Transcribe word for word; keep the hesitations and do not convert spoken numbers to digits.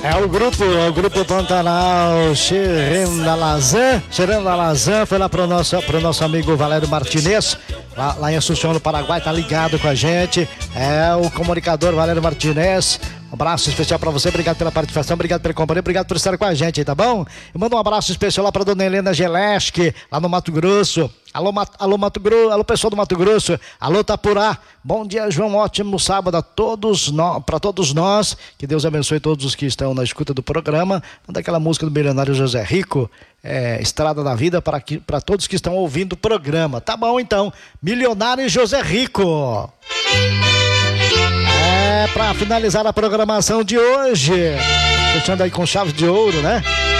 É o grupo, o grupo Pantanal Cheirando a Lazan, Cheirando a Lazan, foi lá pro nosso, pro nosso amigo Valério Martinez, lá, lá em Assunção, no Paraguai, tá ligado com a gente, é o comunicador Valério Martinez. Um abraço especial pra você, obrigado pela participação, obrigado pela companhia, obrigado por estar com a gente aí, tá bom? Eu mando um abraço especial lá pra dona Helena Geleski, lá no Mato Grosso. Alô, Mat, alô Mato Grosso, alô pessoal do Mato Grosso, alô Tapurá, bom dia João, ótimo sábado a todos nós, pra todos nós, que Deus abençoe todos os que estão na escuta do programa, manda aquela música do milionário José Rico, é, Estrada da Vida, para que, para todos que estão ouvindo o programa, tá bom então, milionário José Rico. É, pra finalizar a programação de hoje, fechando aí com chave de ouro, né?